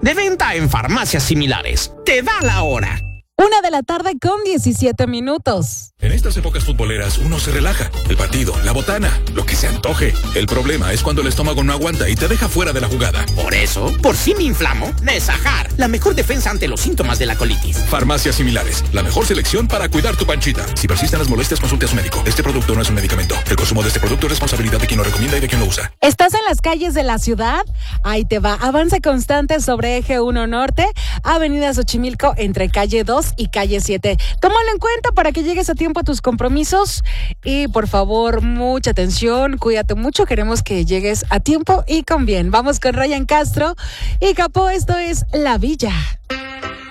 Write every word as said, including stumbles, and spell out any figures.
De venta en farmacias similares. Te da la hora. Una de la tarde con diecisiete minutos. En estas épocas futboleras uno se relaja. El partido, la botana, lo que se antoje. El problema es cuando el estómago no aguanta y te deja fuera de la jugada. Por eso, por si me inflamo, Nesajar, la mejor defensa ante los síntomas de la colitis. Farmacias similares, la mejor selección para cuidar tu panchita. Si persisten las molestias, consulte a su médico. Este producto no es un medicamento. El consumo de este producto es responsabilidad de quien lo recomienda y de quien lo usa. ¿Estás en las calles de la ciudad? Ahí te va. Avance constante sobre Eje uno Norte, Avenida Xochimilco, entre calle dos y calle siete. Tómalo en cuenta para que llegues a tiempo a tus compromisos y por favor, mucha atención, cuídate mucho, queremos que llegues a tiempo y con bien. Vamos con Ryan Castro y Capó, esto es La Villa.